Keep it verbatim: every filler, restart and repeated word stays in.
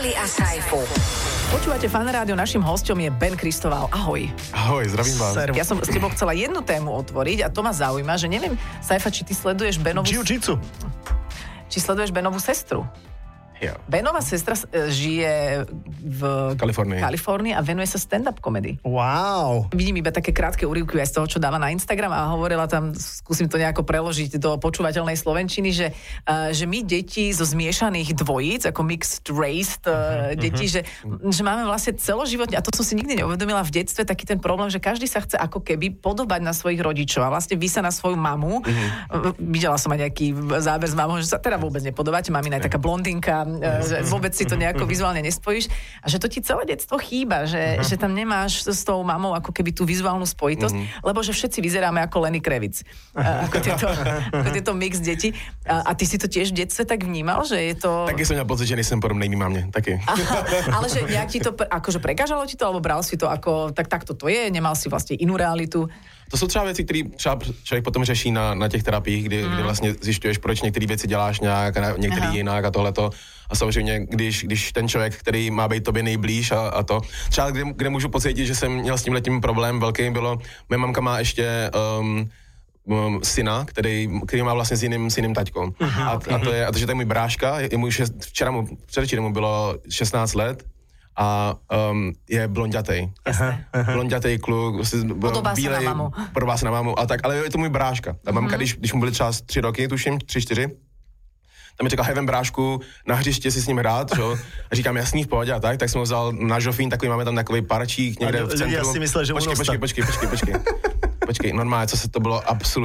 Evely a Saifu. Počúvate Fan Rádio, našim hosťom je Ben Kristoval. Ahoj. Ahoj, zdravím vás. Ja som s tebou chcela jednu tému otvoriť a to ma zaujíma, že neviem, Saifa, či ty sleduješ Benovú... Jiu-jitsu. Či sleduješ Benovú sestru? Jo. Benová sestra žije v Kalifornii. Kalifornii a venuje sa stand-up komedy. Wow. Vidím iba také krátke úryvky aj z toho, čo dáva na Instagram a hovorila tam, skúsim to nejako preložiť do počúvateľnej slovenčiny, že, uh, že my deti zo zmiešaných dvojíc, ako mixed race uh, deti, že, že máme vlastne celoživotne, a to som si nikdy neuvedomila v detstve, taký ten problém, že každý sa chce ako keby podobať na svojich rodičov a vlastne vy sa na svoju mamu. Mm-hmm. Videla som aj nejaký záber s mamou, že sa teda vôbec nepodobáte, mamina je taká blondinka, že vôbec si to nejako vizuálne nespojíš a že to ti celé detstvo chýba, že, uh-huh. že tam nemáš s tou mamou ako keby tú vizuálnu spojitosť, uh-huh. lebo že všetci vyzeráme ako Lenny Kravitz. Uh, ako, tieto, ako tieto mix deti. A, a ty si to tiež v detstve tak vnímal, že je to... Taky som měl pocit, že nejsem podobnej mý mamne, taky. Ale že nejak ti to, akože prekážalo ti to, alebo bral si to ako, tak takto to je, nemal si vlastne inú realitu? To jsou třeba věci, které třeba člověk potom řeší na, na těch terapiích, kdy, mm. kdy vlastně zjišťuješ, proč některé věci děláš nějak a některé jinak a tohleto. A samozřejmě, když, když ten člověk, který má být tobě nejblíž a, a to. Třeba kde, kde můžu pocítit, že jsem měl s tímhletím problém velký, bylo, moje mamka má ještě um, um, syna, který, který má vlastně s jiným, s jiným taťkou. Uh-huh, a, okay. a to je, a to, že to je můj bráška, je, je můj šest, včera mu, předevčírem mu bylo šestnáct let, a um, je blonďatej. Blonďatej kluk, podobá bílej, se na mamu. Podobá se na mamu a tak, ale je to můj bráška. Ta mamka, mm-hmm. když, když mu byly třeba tři roky, tuším, tři, čtyři, tam mi říkal, hej, vem brášku, na hřiště si s ním hrát, čo? A říkám, jasný, v pohodě a tak, tak jsem ho vzal na žofín, takový máme tam takový parčík někde v centru. Já si myslel, že počkej, počkej, počkej, počkej, počkej. Počkej, normálně, co se to bylo absolutně